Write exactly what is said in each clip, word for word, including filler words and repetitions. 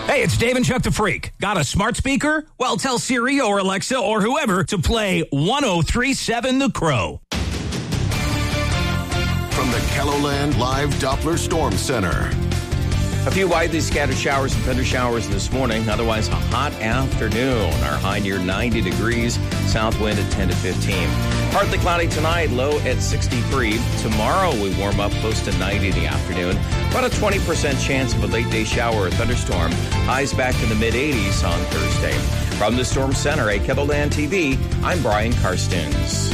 Hey, it's Dave and Chuck the Freak. Got a smart speaker? Well, tell Siri or Alexa or whoever to play one oh three point seven The Crow. From the KELOLAND Live Doppler Storm Center. A few widely scattered showers and thunder showers this morning. Otherwise, a hot afternoon. Our high near ninety degrees. South wind at ten to fifteen. Partly cloudy tonight. Low at sixty-three. Tomorrow, we warm up close to ninety in the afternoon. About a twenty percent chance of a late day shower or thunderstorm. Highs back in the mid eighties on Thursday. From the Storm Center at KELOLAND T V, I'm Brian Karstens.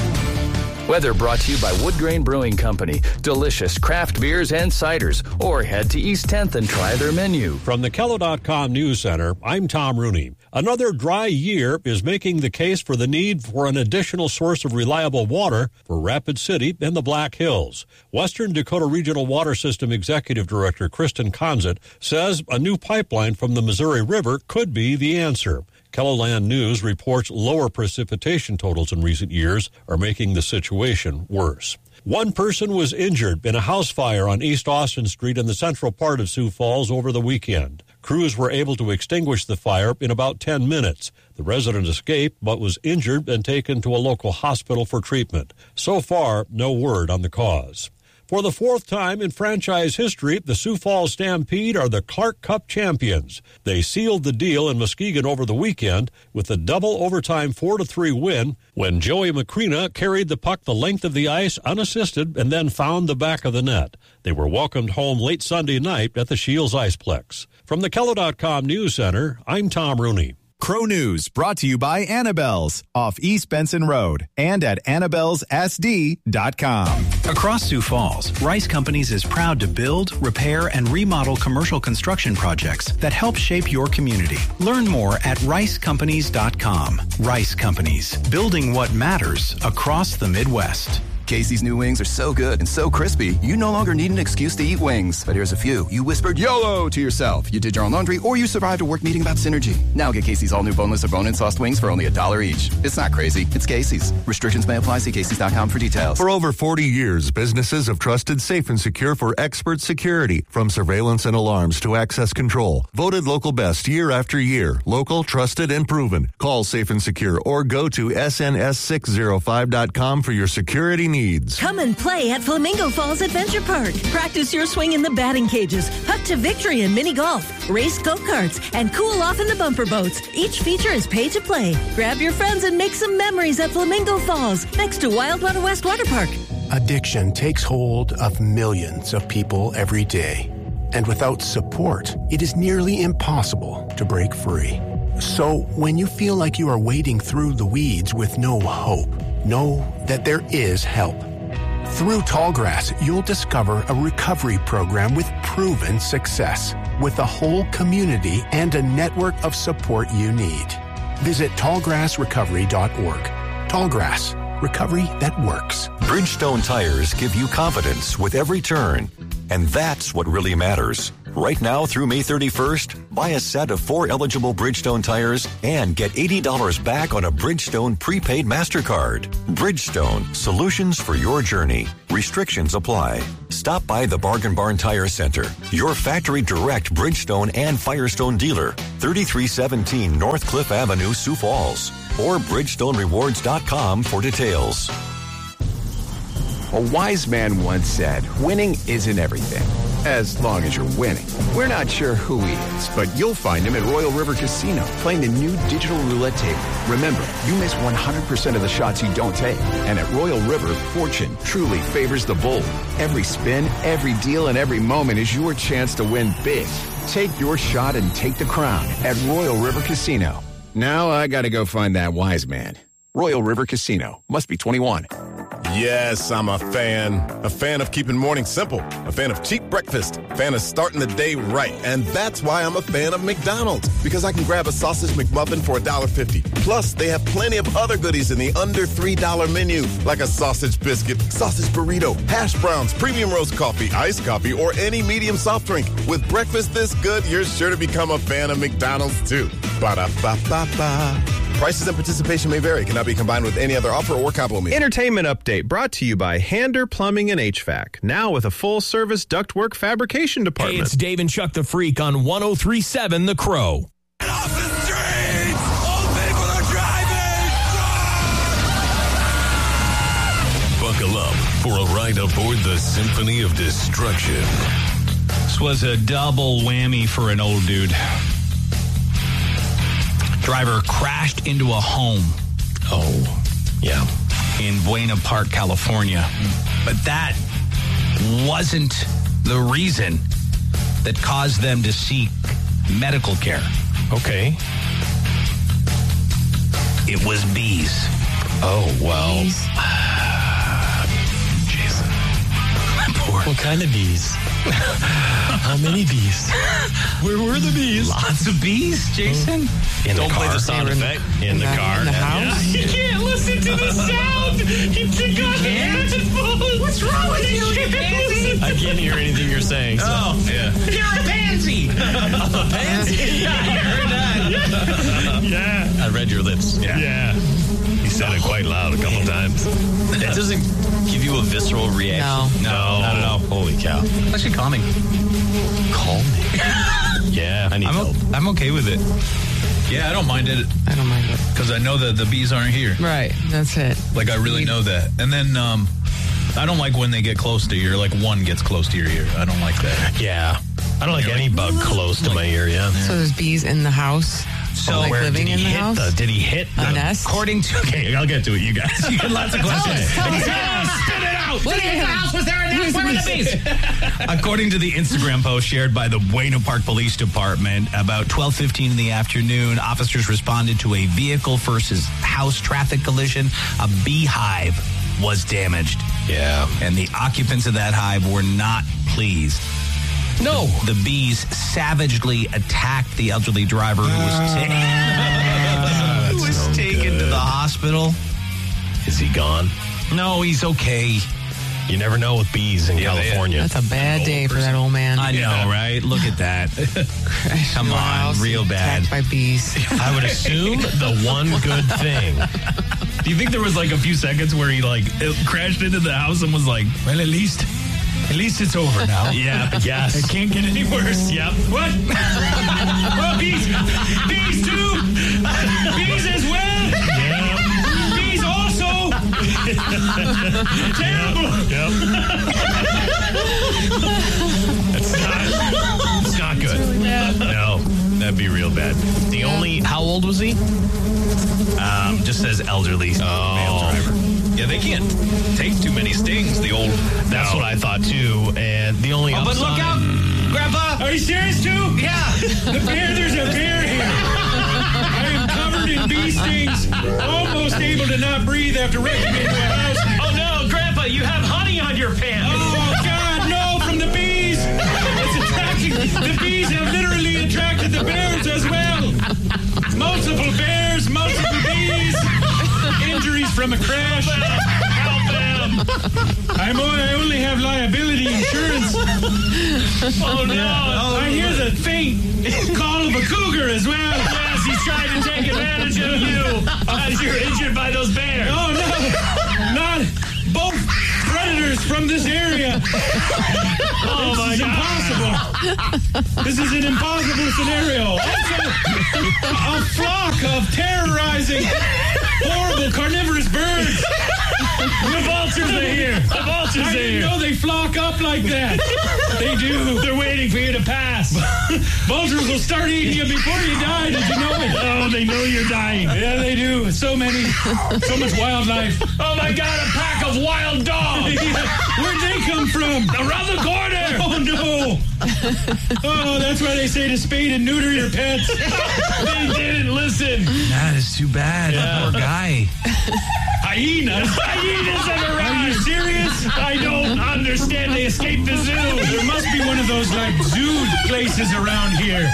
Weather brought to you by Wood Grain Brewing Company. Delicious craft beers and ciders. Or head to East tenth and try their menu. From the Kello dot com News Center, I'm Tom Rooney. Another dry year is making the case for the need for an additional source of reliable water for Rapid City and the Black Hills. Western Dakota Regional Water System Executive Director Kristen Conzett says a new pipeline from the Missouri River could be the answer. KELOLAND News reports lower precipitation totals in recent years are making the situation worse. One person was injured in a house fire on East Austin Street in the central part of Sioux Falls over the weekend. Crews were able to extinguish the fire in about ten minutes. The resident escaped but was injured and taken to a local hospital for treatment. So far, no word on the cause. For the fourth time in franchise history, the Sioux Falls Stampede are the Clark Cup champions. They sealed the deal in Muskegon over the weekend with a double overtime four to three win when Joey Macrina carried the puck the length of the ice unassisted and then found the back of the net. They were welcomed home late Sunday night at the Shields Iceplex. From the Kello dot com News Center, I'm Tom Rooney. Crow News brought to you by Annabelle's off East Benson Road and at annabelles s d dot com. Across Sioux Falls, Rice Companies is proud to build, repair, and remodel commercial construction projects that help shape your community. Learn more at rice companies dot com. Rice Companies, building what matters across the Midwest. Casey's new wings are so good and so crispy, you no longer need an excuse to eat wings. But here's a few. You whispered YOLO to yourself. You did your own laundry, or you survived a work meeting about synergy. Now get Casey's all new boneless or bone-in sauced wings for only a dollar each. It's not crazy. It's Casey's. Restrictions may apply. See Casey's dot com for details. For over forty years, businesses have trusted Safe and Secure for expert security, from surveillance and alarms to access control. Voted local best year after year. Local, trusted, and proven. Call Safe and Secure or go to S N S six oh five dot com for your security needs. Come and play at Flamingo Falls Adventure Park. Practice your swing in the batting cages, putt to victory in mini golf, race go-karts, and cool off in the bumper boats. Each feature is pay to play. Grab your friends and make some memories at Flamingo Falls, next to Wildwater West Water Park. Addiction takes hold of millions of people every day. And without support, it is nearly impossible to break free. So when you feel like you are wading through the weeds with no hope, know that there is help. Through Tallgrass, you'll discover a recovery program with proven success, with a whole community and a network of support you need. Visit tallgrass recovery dot org. Tallgrass, recovery that works. Bridgestone tires give you confidence with every turn, and that's what really matters. Right now through May thirty-first, buy a set of four eligible Bridgestone tires and get eighty dollars back on a Bridgestone prepaid MasterCard. Bridgestone, solutions for your journey. Restrictions apply. Stop by the Bargain Barn Tire Center, your factory direct Bridgestone and Firestone dealer, thirty-three seventeen North Cliff Avenue, Sioux Falls, or bridgestone rewards dot com for details. A wise man once said, winning isn't everything, as long as you're winning. We're not sure who he is, but you'll find him at Royal River Casino, playing the new digital roulette table. Remember, you miss one hundred percent of the shots you don't take. And at Royal River, fortune truly favors the bold. Every spin, every deal, and every moment is your chance to win big. Take your shot and take the crown at Royal River Casino. Now I gotta go find that wise man. Royal River Casino. Must be twenty-one. Yes, I'm a fan. A fan of keeping mornings simple. A fan of cheap breakfast. A fan of starting the day right. And that's why I'm a fan of McDonald's. Because I can grab a sausage McMuffin for one dollar fifty. Plus, they have plenty of other goodies in the under three dollar menu. Like a sausage biscuit, sausage burrito, hash browns, premium roast coffee, iced coffee, or any medium soft drink. With breakfast this good, you're sure to become a fan of McDonald's too. Ba-da-ba-ba-ba. Prices and participation may vary. Cannot be combined with any other offer or combo meal. Entertainment update brought to you by Hander Plumbing and H V A C. Now with a full-service ductwork fabrication department. Hey, it's Dave and Chuck the Freak on one oh three point seven The Crow. Buckle up for a ride aboard the Symphony of Destruction. This was a double whammy for an old dude. Driver crashed into a home. Oh, yeah. In Buena Park, California. But that wasn't the reason that caused them to seek medical care. Okay. It was bees. Oh, well. Bees? What kind of bees? How many bees? Where were the bees? Lots of bees, Jason. In Don't the car. play the sound effect. In, in the, the car. In the house. Yeah. You can't listen to the sound. You took off the headphones. What's wrong with you? You can't I can't hear anything you're saying. So. Oh, yeah. You're a pansy. A pansy? Yeah, I heard that. Yeah. I read your lips. Yeah. yeah. You said it quite loud a couple times. That doesn't give you a visceral reaction. No. No, not at all. Holy cow. It's actually calming. Calming? Yeah, I need I'm, help. o- I'm okay with it. Yeah, I don't mind it. I don't mind it. Because I know that the bees aren't here. Right, that's it. Like, I really know that. And then, um, I don't like when they get close to your, like, one gets close to your ear. I don't like that. Yeah. I don't like You're any like, bug close to my ear, yeah. So there's bees in the house? So like where living did he in the hit house? the, did he hit the A nest? According to, Okay, I'll get to it, you guys. You got lots of questions. Spit it out! What Did he hit the house? Was there a nest? Where were the bees? According to the Instagram post shared by the Buena Park Police Department, about twelve fifteen in the afternoon, officers responded to a vehicle versus house traffic collision. A beehive was damaged. Yeah. And the occupants of that hive were not pleased. No. The, the bees savagely attacked the elderly driver who was, ta- who was so taken good. to the hospital. Is he gone? No, he's okay. You never know with bees in Yeah, California. That's a bad day for that old man. I know, Yeah. right? Look at that. Come Your on, house real bad. attacked by bees. I would assume the one good thing. Do you think there was like a few seconds where he like it crashed into the house and was like, well, at least, at least it's over now. Yeah, yes. It can't get any worse. Yep. What? Well, bees, bees too. Bees as well. Yeah. Bees also. Terrible. Yep. It's not, it's not good. Really bad. No, that'd be real bad. The Yeah. only, how old was he? Um, just says elderly Oh. male driver. Yeah, they can't take too many stings. The old. That's No. what I thought too. And the only. Oh, but look upside- out, Grandpa! Are you serious too? Yeah. The bear, there's a bear here. I am covered in bee stings, almost able to not breathe after wrecking into a house. Oh no, Grandpa, you have honey on your pants. Oh God, no! From the bees. It's attracting. The bees have literally attracted the bears as well. Multiple bears, multiple bees. Injuries from a crash. Help them. I'm o- I only have liability insurance. Oh no. I hear the faint call of a cougar as well. Yes, he's trying to take advantage of you as you're injured by those bears. Oh no, not both predators from this area. Oh this my is God. impossible. This is an impossible scenario. Also, a flock of terrorizing, horrible carnivorous birds. The vultures are here. The vultures I are didn't here. know they flock up like that. They do. They're waiting for you to pass. Vultures will start eating you before you die. Did you know it? Oh, they know you're dying. Yeah, they do. So many, so much wildlife. Oh my God, a pack of wild dogs. Where'd they come from? Around the corner. Oh no! Oh, that's why they say to spade and neuter your pets. They didn't listen. That is too bad. Yeah. Poor guy. Hyenas. Hyenas have arrived. Are you serious? I don't understand. They escaped the zoo. There must be one of those like zoo places around here.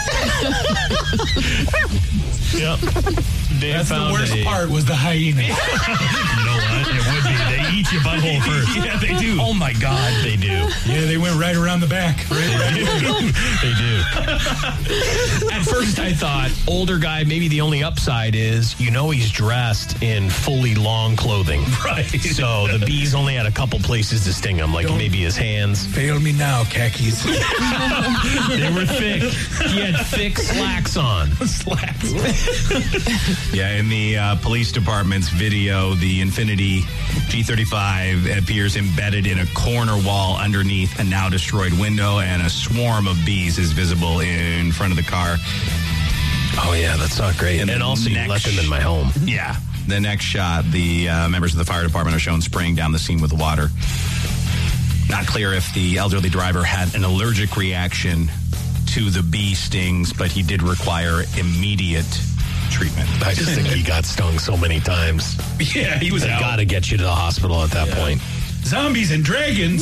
Yep. They That's the found worst a- part was the hyena. You know what? It would be. They eat to your butthole first. Yeah, they do. Oh, my God, they do. Yeah, they went right around the back. Right, right They do. At first, I thought, older guy, maybe the only upside is, you know, he's dressed in fully long clothing. Right. So the bees only had a couple places to sting him, like Don't maybe his hands. Fail me now, khakis. They were thick. He had thick slacks on. Slacks. Yeah, in the uh, police department's video, the Infiniti G thirty-five appears embedded in a corner wall underneath a now destroyed window, and a swarm of bees is visible in front of the car. Oh, yeah, that's not great. And, and also, you left him in my home. Yeah. The next shot, the uh, members of the fire department are shown spraying down the scene with water. Not clear if the elderly driver had an allergic reaction to the bee stings, but he did require immediate treatment. I just think he got stung so many times. Yeah, he was They out. got to get you to the hospital at that Yeah. point. Zombies and dragons.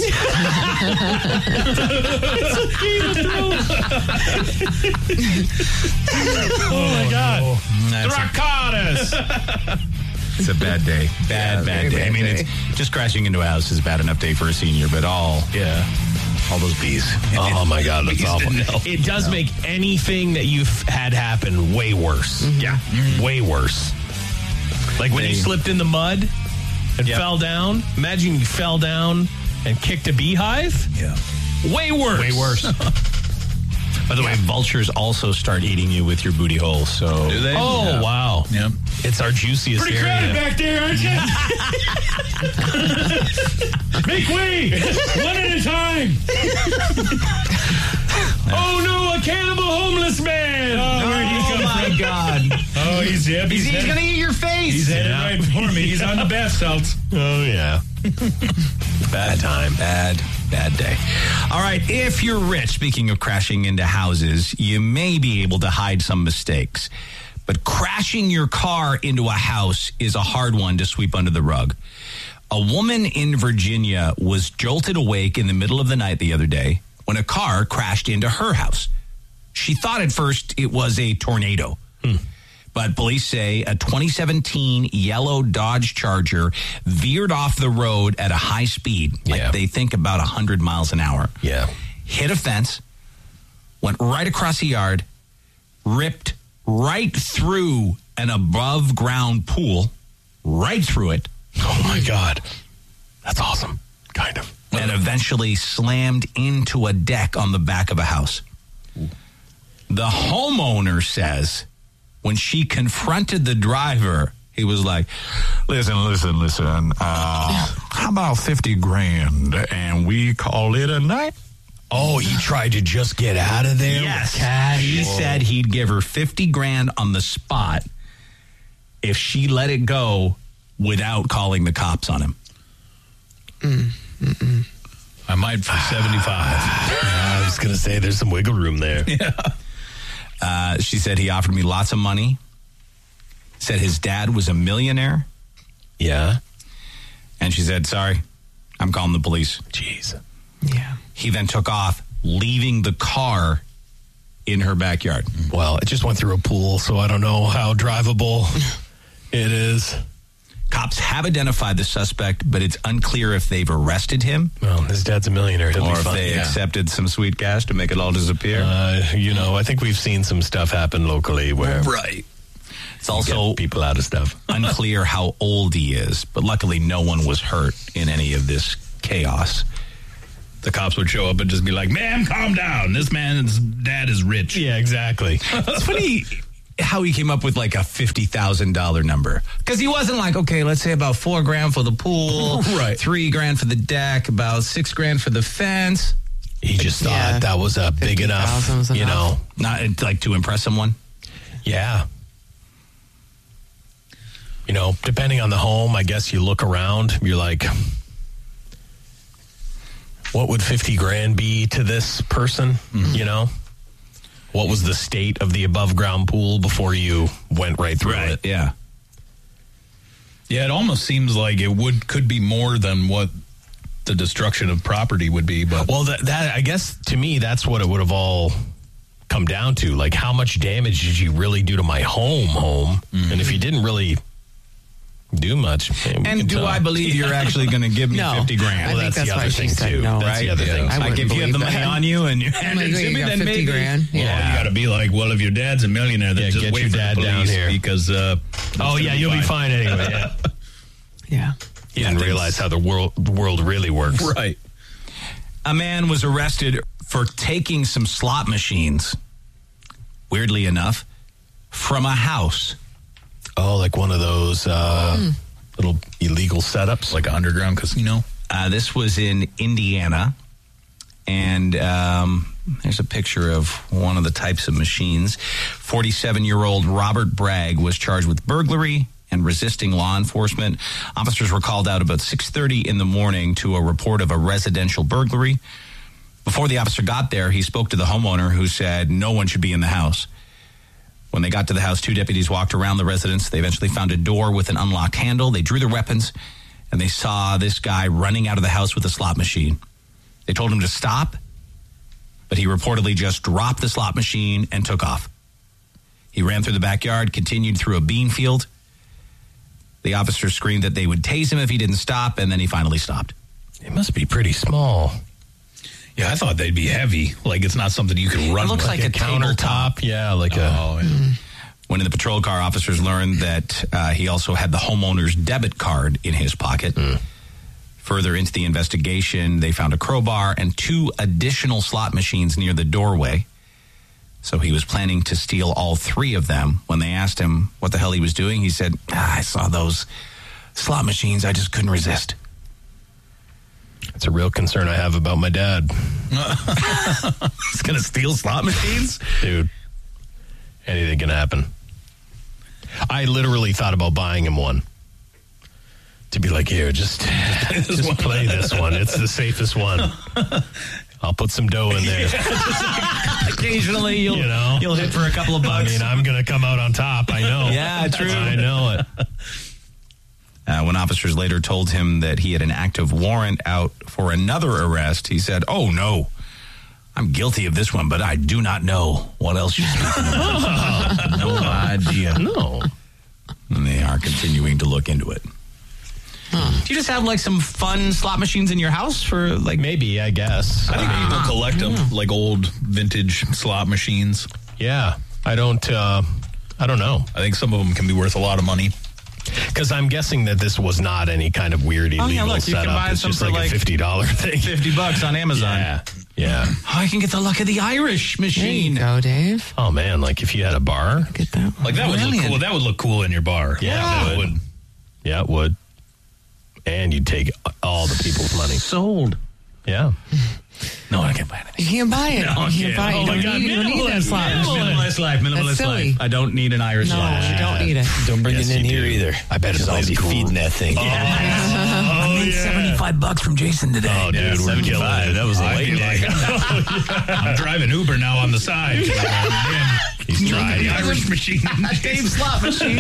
Oh, my God. no. Dracarys. It's a bad day. Bad, Yeah, bad very day. I bad mean, day. it's just crashing into a house is bad enough day for a senior, but all, Yeah. all those bees. Oh, my God, that's Bees awful. to know. It does make anything that you've had happen way worse. Yeah. Way worse. Like when They- you slipped in the mud and Yep. fell down. Imagine you fell down and kicked a beehive. Yeah. Way worse. Way worse. By the way, vultures also start eating you with your booty hole. So Do they? Oh, Yeah. wow. Yep. It's our juiciest Pretty area. crowded back there, aren't you? Make way! One at a time! Oh, no, a cannibal homeless man. Oh, where'd he come my from? God. Oh, he's yep, he's, He's, he's headed, going to eat your face. he's headed Yeah. right for me. He's on the bath salts. Oh, yeah. Bad time. Bad, bad day. All right, if you're rich, speaking of crashing into houses, you may be able to hide some mistakes. But crashing your car into a house is a hard one to sweep under the rug. A woman in Virginia was jolted awake in the middle of the night the other day when a car crashed into her house. She thought at first it was a tornado. Hmm. But police say a twenty seventeen yellow Dodge Charger veered off the road at a high speed, like Yeah. they think about one hundred miles an hour. Yeah. Hit a fence, went right across the yard, ripped right through an above ground pool, right through it. Oh, my God. That's awesome. Kind of. And eventually slammed into a deck on the back of a house. The homeowner says when she confronted the driver, he was like, listen, listen, listen, uh, how about fifty grand and we call it a night? Oh, he tried to just get out of there Yes. with cash? He Whoa. said he'd give her fifty grand on the spot if she let it go without calling the cops on him. Mm, I might for seventy-five. I was going to say there's some wiggle room there. Yeah. Uh, she said he offered me lots of money. Said his dad was a millionaire. Yeah. And she said, sorry, I'm calling the police. Jeez. Yeah. He then took off, leaving the car in her backyard. Well, it just went through a pool, so I don't know how drivable it is. Cops have identified the suspect, but it's unclear if they've arrested him. Well, his dad's a millionaire. He'll or be if fine. they Yeah. accepted some sweet cash to make it all disappear. Uh, you know, I think we've seen some stuff happen locally where right. It's also get people out of stuff. unclear how old he is, but luckily no one was hurt in any of this chaos. The cops would show up and just be like, ma'am, calm down. This man's dad is rich. Yeah, exactly. It's funny how he came up with like a fifty thousand dollars number. Because he wasn't like, okay, let's say about four grand for the pool, Right. three grand for the deck, about six grand for the fence. He just thought Yeah. that was a big enough, fifty thousand was you know. enough. Not like to impress someone. Yeah. You know, depending on the home, I guess you look around, you're like, what would fifty grand be to this person? Mm-hmm. You know? What was the state of the above ground pool before you went right through Right, it? yeah. Yeah, it almost seems like it would could be more than what the destruction of property would be. But Well, that, that I guess to me, that's what it would have all come down to. Like, how much damage did you really do to my home, home? Mm-hmm. And if you didn't really do much. Maybe we And can do talk. I believe you're actually going to give me No. fifty grand? I Well, think that's, that's the why other she thing said too, no. right? That's the other thing. I Like wouldn't if you have the believe money that. on you and you Oh my God, you Jimmy, got then fifty maybe grand. Well, Yeah. you got to be like, well, if your dad's a millionaire, then Yeah, just get wait your for dad the down police here. because. Uh, Oh, yeah, you'll be fine anyway. Yeah. Yeah. You didn't realize how the world, the world really works. Right. A man was arrested for taking some slot machines, weirdly enough, from a house. Oh, like one of those uh, Mm. little illegal setups? Like an underground casino? Uh, this was in Indiana, and um, there's a picture of one of the types of machines. forty-seven-year-old Robert Bragg was charged with burglary and resisting law enforcement. Officers were called out about six thirty in the morning to a report of a residential burglary. Before the officer got there, he spoke to the homeowner who said no one should be in the house. When they got to the house, two deputies walked around the residence. They eventually found a door with an unlocked handle. They drew their weapons, and they saw this guy running out of the house with a slot machine. They told him to stop, but he reportedly just dropped the slot machine and took off. He ran through the backyard, continued through a bean field. The officers screamed that they would tase him if he didn't stop, and then he finally stopped. It must be pretty small. Yeah, I thought they'd be heavy. Like it's not something you could run. It looks with. like a Countertop. Yeah, like a... Oh, yeah. When in the patrol car, officers learned that uh, he also had the homeowner's debit card in his pocket. Mm. Further into the investigation, they found a crowbar and two additional slot machines near the doorway. So he was planning to steal all three of them. When they asked him what the hell he was doing, he said, ah, I saw those slot machines. I just couldn't resist. It's a real concern I have about my dad. He's going to steal slot machines? Dude, anything can happen. I literally thought about buying him one. To be like, here, just, just play this one. It's the safest one. I'll put some dough in there. Occasionally, you'll, You know? you'll hit for a couple of bucks. I mean, I'm going to come out on top. I know. Yeah, true. I know it. Uh, when officers later told him that he had an active warrant out for another arrest, he said, oh, no, I'm guilty of this one, but I do not know what else you're speaking about. No idea. No. And they are continuing to look into it. Hmm. Do you just have like some fun slot machines in your house for like? Maybe, I guess. I think Uh, people collect them, like old vintage slot machines. Yeah. I don't, uh, I don't know. I think some of them can be worth a lot of money. Because I'm guessing that this was not any kind of weird illegal Oh, yeah, look, you can setup. buy It's some just for like, like a fifty dollars thing. fifty bucks on Amazon. Yeah. Yeah. Oh, I can get the luck of the Irish machine. There you go, Dave. Oh, man. Like if you had a bar. Get that one. Like that would look Brilliant. cool. That would look cool in your bar. Yeah, that it would. Yeah, it would. And you'd take all the people's money. Sold. Yeah. No, I can't buy anything. You can't buy it. No, you yeah. can't buy it. Oh You my don't God, need, you don't need that slot machine. Minimalist life, minimalist That's silly. life. I don't need an Irish No, slot you machine. don't need it. Don't bring Yes, it in you here do. either. I bet it's always cool. feeding that thing. Oh, I made seventy-five bucks from Jason today. Oh, dude, Yeah, we're killing it. That was a I'd late be day. like, I'm driving Uber now on the side. He's trying. The Irish machine. Dave's slot machine.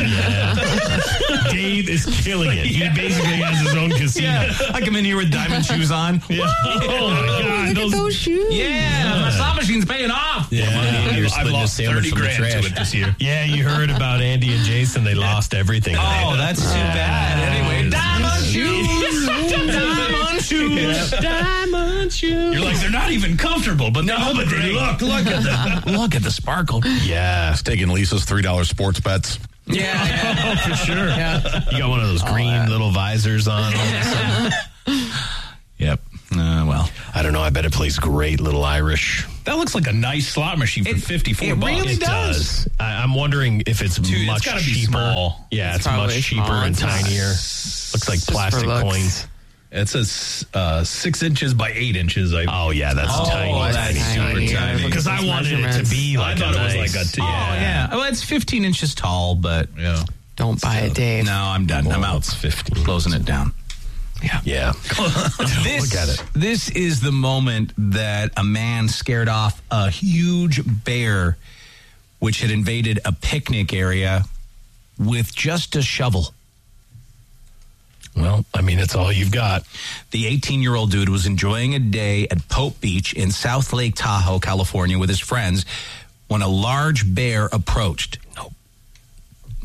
Dave is killing it. He basically has his own casino. Yeah, I come in here with diamond shoes on. Yeah. Oh, my God. Look at those shoes. Yeah, my slot machine's paying off. Yeah, I've- you're I've splitting a lost sandwich thirty from the grand to trash. it this year. Yeah, you heard about Andy and Jason. They lost everything. Oh, that's too bad. Anyway, diamond shoes. Diamond shoes. Diamond shoes. You're like, they're not even comfortable, but No, but they look, look at the look at the sparkle. Yeah. It's taking Lisa's three dollar sports bets. Yeah, yeah. Oh, for sure. You got one of those green little visors on. All of a sudden. Yep. Uh, well, I don't know. I bet it plays great little Irish. that looks like a nice slot machine for It- fifty-four it bucks. really It does. does. I, I'm wondering if it's Dude, it's much gotta be cheaper. small. Yeah, It's it's, much probably cheaper small. and It's just- tinier. Looks like just for plastic looks. coins. It says uh, six inches by eight inches. I, Oh yeah, that's Oh, tiny. that's tiny. super tiny. Because I Those wanted it to measurements. be like I thought a it was nice, like a t- oh yeah. Well, it's fifteen inches tall, but yeah. Don't buy it, Dave. no, I'm done. I'm out. It's fifteen. Closing it down. Yeah. This, Look at it. This is the moment that a man scared off a huge bear, which had invaded a picnic area with just a shovel. Well, I mean, it's all you've got. The eighteen-year-old dude was enjoying a day at Pope Beach in South Lake Tahoe, California, with his friends when a large bear approached. No.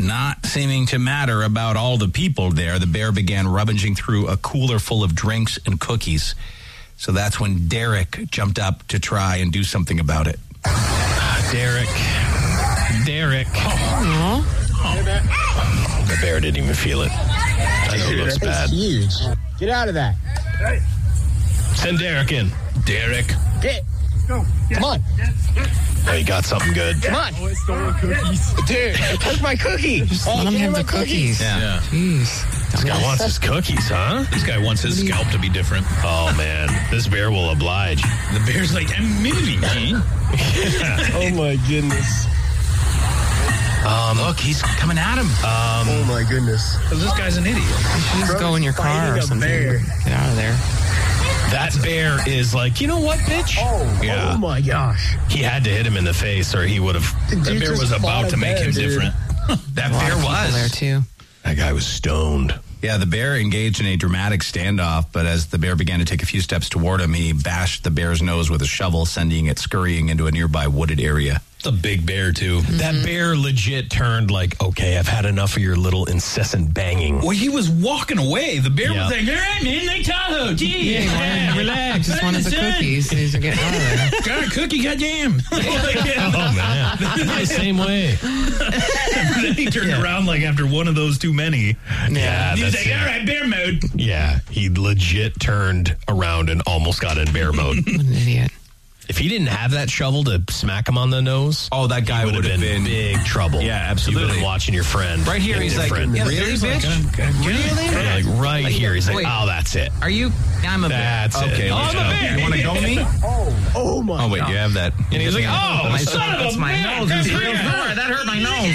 Not seeming to matter about all the people there, the bear began rummaging through a cooler full of drinks and cookies. So that's when Derek jumped up to try and do something about it. Derek. Derek. Oh. Oh. The bear didn't even feel it. I know it looks bad. It's huge. Get out of that. Send Derek in. Derek. Get. Go. Come on. Oh, you got something good. Come on. Dude, I took my cookie. Just let him have the cookies. Yeah. yeah. Jeez. This guy wants his cookies, huh? This guy wants his scalp to be different. Oh, man. This bear will oblige. The bear's like, I'm moving, Gene. Oh, my goodness. Um, Look, he's coming at him. Um, oh, my goodness. Because this guy's an idiot. You should just go in your car or something. Bear. Get out of there. That bear is like, you know what, bitch? Oh, yeah. oh my gosh. He had to hit him in the face or he would have. That bear was about to make him dude. different. That bear was. There, too. That guy was stoned. Yeah, the bear engaged in a dramatic standoff, but as the bear began to take a few steps toward him, he bashed the bear's nose with a shovel, sending it scurrying into a nearby wooded area. It's a big bear, too. Mm-hmm. That bear legit turned like, okay, I've had enough of your little incessant banging. Well, he was walking away. The bear yep. was like, all right, man, Lake Tahoe. Gee, yeah, yeah, relax. Just wanted the cookies. He's getting out of there. Got a cookie, goddamn. Oh, man. The same way. Then he turned yeah. around like after one of those too many. Yeah. He was like, all right, bear mode. Yeah, he legit turned around and almost got in bear mode. What an idiot. If he didn't have that shovel to smack him on the nose, oh, that guy would have been, been big trouble. Yeah, absolutely. You would have been watching your friend. Right here, he's like, yeah, really, bitch? Like, really? Yeah, like right like, here, he's like, wait, oh, that's it. Are you? I'm a that's bear. Okay, it. oh, I'm a bear. You want to go me? Oh, oh my! Oh wait, God. You have that. And he's like, oh, my son of a that's my nose. That hurt, that hurt my nose.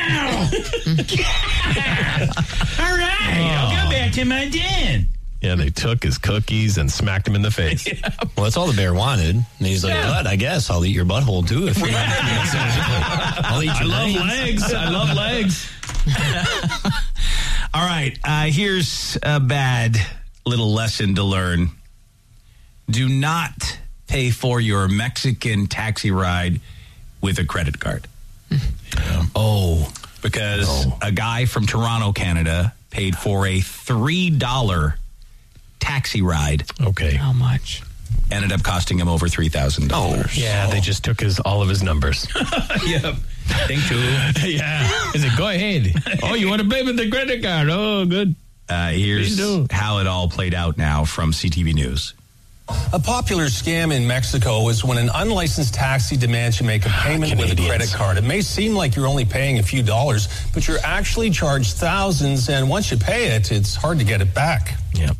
All right, oh. I'll go back to my den. Yeah, they took his cookies and smacked him in the face. Yeah. Well, that's all the bear wanted. And he's like, yeah. But I guess I'll eat your butthole, too. If you're not I'll eat your I love legs. legs. I love legs. All right, uh, here's a bad little lesson to learn. Do not pay for your Mexican taxi ride with a credit card. Yeah. Oh, because oh. a guy from Toronto, Canada, paid for a three dollars taxi ride. Okay. How much? Ended up costing him over three thousand dollars. Oh, yeah, oh. They just took his all of his numbers. Yep. Think too. Yeah. Is it, go ahead. Oh, you want to pay with the credit card? Oh, good. Uh, here's how it all played out now from C T V News. A popular scam in Mexico is when an unlicensed taxi demands you make a payment with a credit card. It may seem like you're only paying a few dollars, but you're actually charged thousands, and once you pay it, it's hard to get it back. Yep.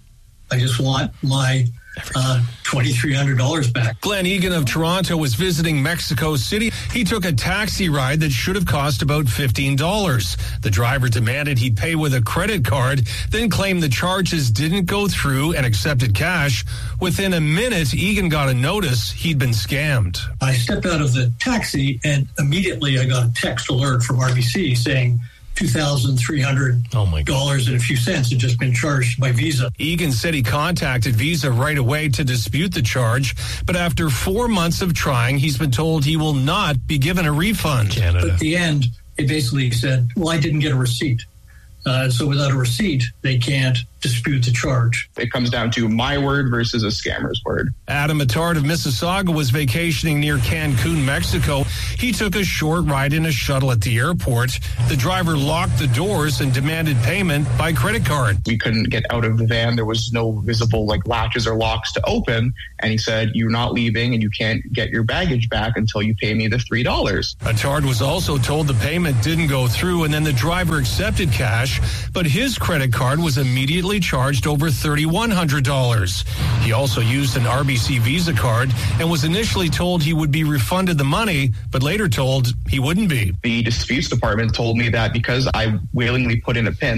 I just want my uh, twenty-three hundred dollars back. Glenn Egan of Toronto was visiting Mexico City. He took a taxi ride that should have cost about fifteen dollars. The driver demanded he pay with a credit card, then claimed the charges didn't go through and accepted cash. Within a minute, Egan got a notice he'd been scammed. I stepped out of the taxi and immediately I got a text alert from R B C saying two thousand three hundred dollars and a few cents had just been charged by Visa. Egan said he contacted Visa right away to dispute the charge, but after four months of trying, he's been told he will not be given a refund. Canada. But at the end, it basically said, well, I didn't get a receipt. Uh, so without a receipt, they can't dispute the charge. It comes down to my word versus a scammer's word. Adam Attard of Mississauga was vacationing near Cancun, Mexico. He took a short ride in a shuttle at the airport. The driver locked the doors and demanded payment by credit card. We couldn't get out of the van. There was no visible like latches or locks to open. And he said, you're not leaving and you can't get your baggage back until you pay me the three dollars. Attard was also told the payment didn't go through, and then the driver accepted cash, but his credit card was immediately charged over three thousand one hundred dollars. He also used an R B C Visa card and was initially told he would be refunded the money, but later told he wouldn't be. The disputes department told me that because I willingly put in a PIN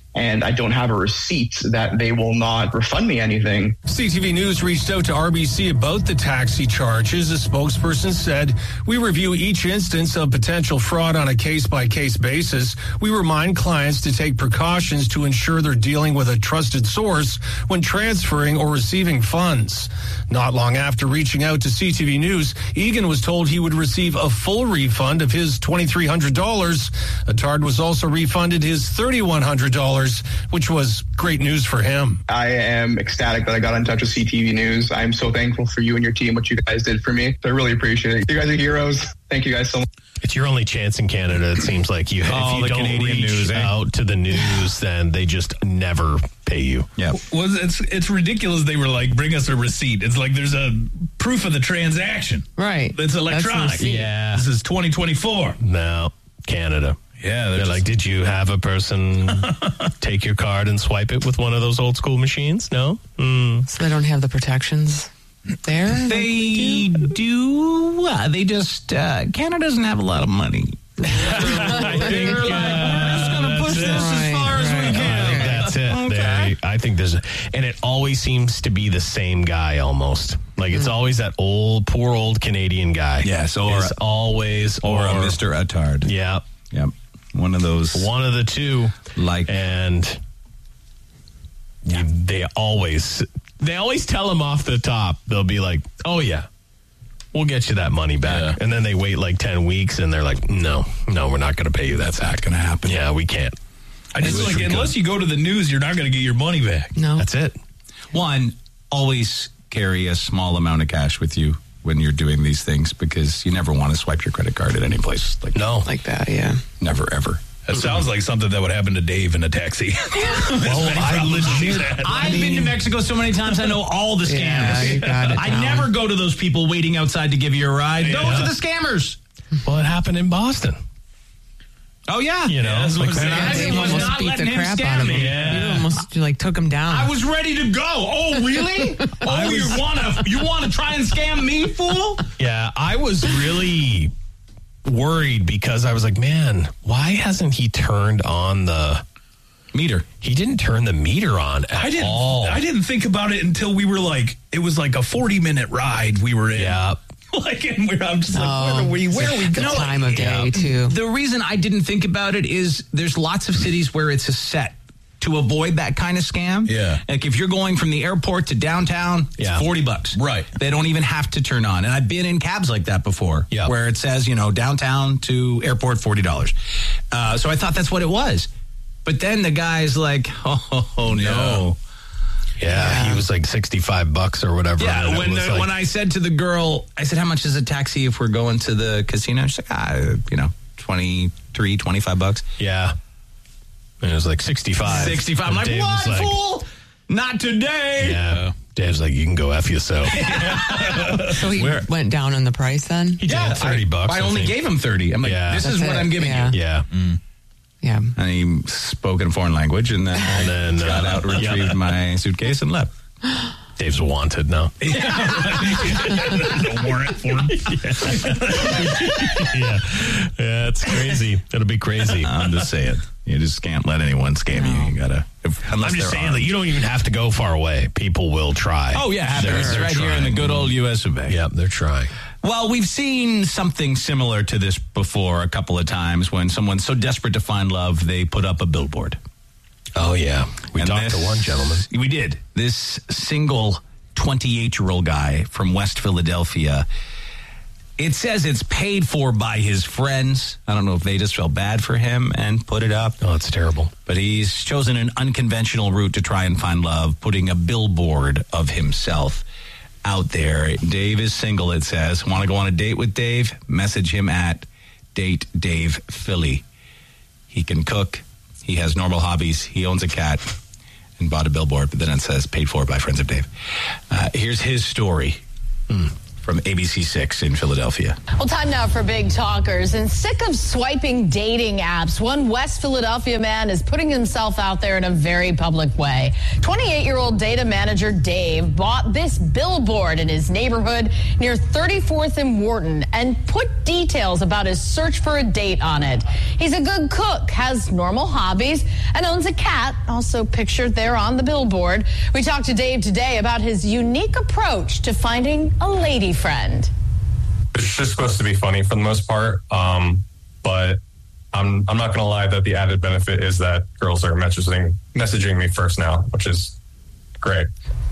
and I don't have a receipt, that they will not refund me anything. C T V News reached out to R B C about the taxi charges. A spokesperson said, "We review each instance of potential fraud on a case-by-case basis. We remind clients to take precautions to ensure they're dealing with a trusted source when transferring or receiving funds." Not long after reaching out to C T V News, Egan was told he would receive a full refund of his two thousand three hundred dollars. Attard was also refunded his three thousand one hundred dollars, which was great news for him. I am ecstatic that I got in touch with C T V News. I'm so thankful for you and your team, what you guys did for me. I really appreciate it. You guys are heroes. Thank you guys so much. It's your only chance in Canada, it seems like. You, Oh, if you the don't Canadian reach news, eh? out to the news, then they just never pay you. Yeah. Was it's it's ridiculous. They were like, bring us a receipt. It's like there's a proof of the transaction. Right. It's electronic. Yeah. This is twenty twenty-four. No, Canada. Yeah, They're, they're, like, did you have a person take your card and swipe it with one of those old school machines? No? Mm. So they don't have the protections there? like They we do? do. Uh, they just, uh, Canada doesn't have a lot of money. I think, They're like, we're just going to push it. this Right, as far as we right. can. I think that's it. Okay. They- I think there's, a, and it always seems to be the same guy almost. Like it's always that old, poor old Canadian guy. Yes, or- Is always, Or a Mister Attard. Yeah. Yep. One of those. One of the two. Like, And you, they always, they always tell him off the top. They'll be like, oh yeah, we'll get you that money back. Yeah. And then they wait like ten weeks and they're like, no, no, we're not going to pay you that that's back. not going to happen. Yeah, we can't. I just wish like, we could. unless you go to the news, you're not going to get your money back. No. That's it. One, always carry a small amount of cash with you when you're doing these things, because you never want to swipe your credit card at any place. Like, No. Like that, yeah. never, ever. That sounds like something that would happen to Dave in a taxi. Well, I legit, I've been to Mexico so many times, I know all the scams. Yeah, you got it I down. never go to those people waiting outside to give you a ride. Those Yeah. are the scammers. well, it happened in Boston. Oh, yeah. You know, Yeah, that's like what I'm when saying. I- They was almost not beat letting the him crap scam out of me. him. Yeah. You almost like took him down. I was ready to go. Oh, really? Oh, you want to you want to try and scam me, fool? Yeah, I was really worried because I was like, man, why hasn't he turned on the Meter. He didn't turn the meter on at I didn't. all. I didn't think about it until we were like, it was like a forty minute ride we were in. Yeah. Like, and we're, I'm just like, Oh, where are we? Where are we the going? time of day, too. The reason I didn't think about it is there's lots of cities where it's a set to avoid that kind of scam. Yeah. Like if you're going from the airport to downtown, it's Yeah. forty bucks. Right. They don't even have to turn on. And I've been in cabs like that before, Yeah. where it says, you know, downtown to airport, forty dollars. Uh, so I thought that's what it was. But then the guy's like, oh, oh no. Yeah, he was like sixty-five bucks or whatever. Yeah, and it when was the, like- when I said to the girl, I said, how much is a taxi if we're going to the casino? She's like, ah, you know, twenty-three, twenty-five bucks. Yeah. And it was like sixty-five. sixty-five. I'm And like, Dave what, was like- fool? Not today. Yeah. Dave's like, you can go F yourself. So he Where- went down in the price then? He did Yeah, thirty I, bucks. I only think. gave him thirty. I'm like, Yeah. this is That's what it, I'm giving yeah. you. Yeah. Yeah. And he spoke in a foreign language and then, And then, got uh, out, retrieved yeah. my suitcase and left. Dave's wanted now. No warrant for him. yeah. Yeah, it's crazy. It'll be crazy. I'm just saying. You just can't let anyone scam you. You gotta. If, unless I'm just they're saying that you don't even have to go far away. People will try. Oh, yeah. Happens They're- right they're here in the trying. good old U S of A. Yep, they're trying. Well, we've seen something similar to this before a couple of times when someone's so desperate to find love, they put up a billboard. Oh, yeah. We And talked this- to one gentleman. We did. This single twenty-eight-year-old guy from West Philadelphia. It says it's paid for by his friends. I don't know if they just felt bad for him and put it up. Oh, it's terrible. But he's chosen an unconventional route to try and find love, putting a billboard of himself out there. Dave is single, it says. Want to go on a date with Dave? Message him at Date Dave Philly. He can cook. He has normal hobbies. He owns a cat and bought a billboard, but then it says paid for by friends of Dave. Uh, here's his story. Mm. from A B C six in Philadelphia. Well, time now for Big Talkers. And sick of swiping dating apps, one West Philadelphia man is putting himself out there in a very public way. twenty-eight-year-old data manager Dave bought this billboard in his neighborhood near thirty-fourth and Wharton and put details about his search for a date on it. He's a good cook, has normal hobbies, and owns a cat, also pictured there on the billboard. We talked to Dave today about his unique approach to finding a lady friend. It's just supposed to be funny for the most part, um, but I'm I'm not going to lie that the added benefit is that girls are messaging messaging me first now, which is great.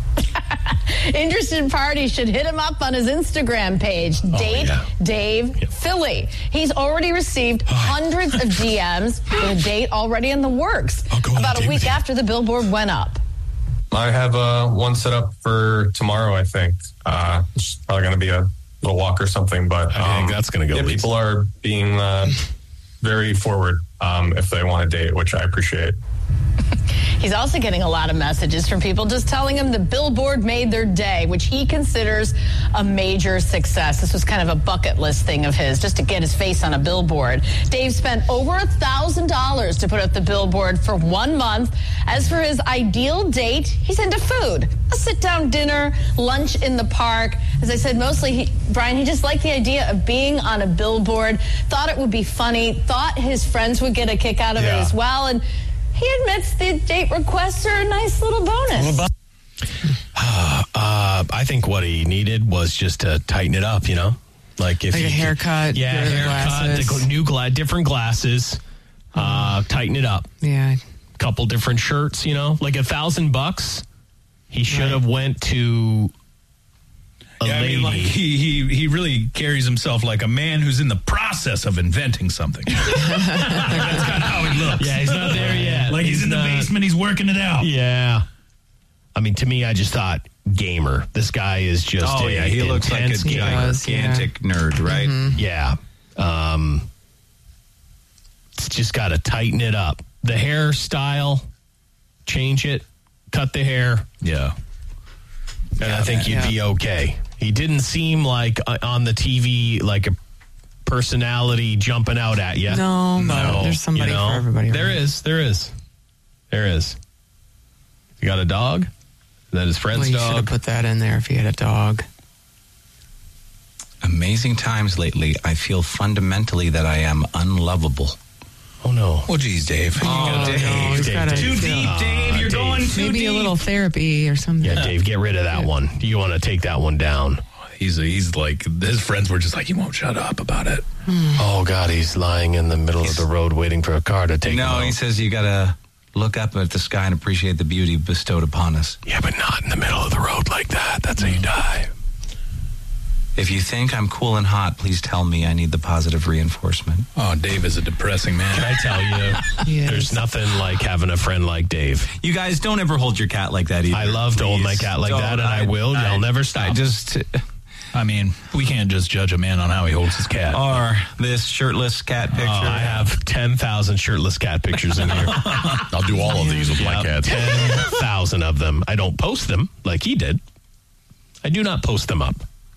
Interested parties should hit him up on his Instagram page, oh, Date yeah. Dave yep. Philly. He's already received hundreds of D Ms with a date already in the works. About a week after the billboard went up. I have uh, one set up for tomorrow, I think. Uh, it's probably going to be a little walk or something, but um, I think that's going to go. Yeah, people are being uh, very forward um, if they want a date, which I appreciate. He's also getting a lot of messages from people just telling him the billboard made their day, which he considers a major success. This was kind of a bucket list thing of his, just to get his face on a billboard. Dave spent over a thousand dollars to put up the billboard for one month. As for his ideal date, he's into food. A sit-down dinner, lunch in the park. As I said, mostly, he, Brian, he just liked the idea of being on a billboard, thought it would be funny, thought his friends would get a kick out of yeah. it as well, and he admits the date requests are a nice little bonus. Uh, uh, I think what he needed was just to tighten it up, you know? Like if like he a haircut, could, yeah, haircut, the new gla- different glasses, uh, tighten it up. Yeah. Couple different shirts, you know? Like a thousand bucks, he should have right. went to a yeah, lady. I mean, like he, he he really carries himself like a man who's in the process of inventing something. That's kind of how he looks. Yeah, he's not there yet. Like he's, he's in not, the basement, he's working it out. Yeah. I mean, to me, I just thought gamer. This guy is just oh, a yeah, he looks like a gigantic yeah. nerd, right? Mm-hmm. Yeah. Um, it's just got to tighten it up. The hairstyle, change it, cut the hair. Yeah. And yeah, I think man. you'd yeah. be okay. He didn't seem like uh, on the T V like a personality jumping out at you. No, no. There's somebody you know? for everybody. There right? is. There is. There is. You got a dog? Is that his friend's well, you dog? You should have put that in there if he had a dog. Amazing times lately. I feel fundamentally that I am unlovable. Oh, no. Well, geez, Dave. Oh, you Dave, no, Dave, Dave, Dave, too Dave. deep, Dave. You're uh, going Dave. too Maybe deep. a little therapy or something. Yeah, Dave, get rid of that yeah. one. You want to take that one down. He's he's like, his friends were just like, he won't shut up about it. Oh, God, he's lying in the middle he's, of the road waiting for a car to take him No, out. He says you got to look up at the sky and appreciate the beauty bestowed upon us. Yeah, but not in the middle of the road like that. That's how you die. If you think I'm cool and hot, please tell me. I need the positive reinforcement. Oh, Dave is a depressing man. Can I tell you? Yes. There's nothing like having a friend like Dave. You guys don't ever hold your cat like that either. I love please. to hold my cat like don't, that, and I, I will. I, I'll never stop. I just... I mean, we can't just judge a man on how he holds his cat. Or this shirtless cat picture. Oh, I have ten thousand shirtless cat pictures in here. I'll do all of these with yep, my cats. ten thousand of them. I don't post them like he did. I do not post them up.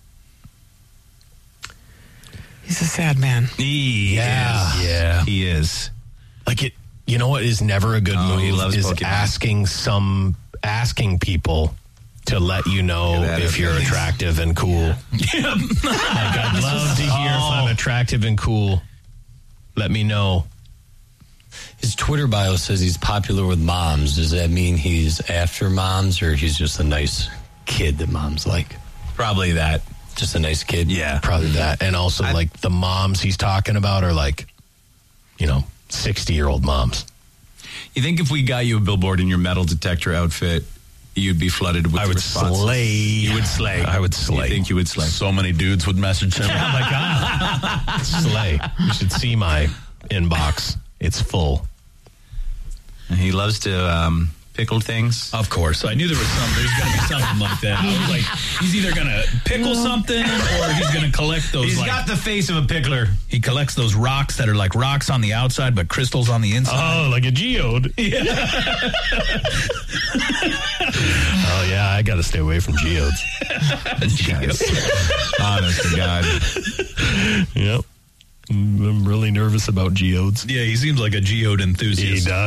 He's a sad man. He yeah. is. Yeah. He is. Like it, you know what is never a good oh, move he loves is Pokemon. asking some, asking people to let you know if you're attractive and cool. Yeah. Like, I'd love to hear oh. if I'm attractive and cool. Let me know. His Twitter bio says he's popular with moms. Does that mean he's after moms, or he's just a nice kid that moms like? Probably that. Just a nice kid? Yeah. Probably that. And also, I, like, the moms he's talking about are, like, you know, sixty-year-old moms. You think if we got you a billboard in your metal detector outfit, you'd be flooded with I would responses? slay. You would slay. I would slay. You think you would slay? So many dudes would message him. Oh, my God. Slay. You should see my inbox. It's full. He loves to um, pickle things. Of course. I knew there was some. There's going to be something like that. I was like, he's either going to pickle something or he's going to collect those. He's like, got the face of a pickler. He collects those rocks that are like rocks on the outside, but crystals on the inside. Oh, like a geode. Yeah. Oh, yeah. I got to stay away from geodes. Geodes. Honest to God. Yep. I'm really nervous about geodes. Yeah, he seems like a geode enthusiast. He does.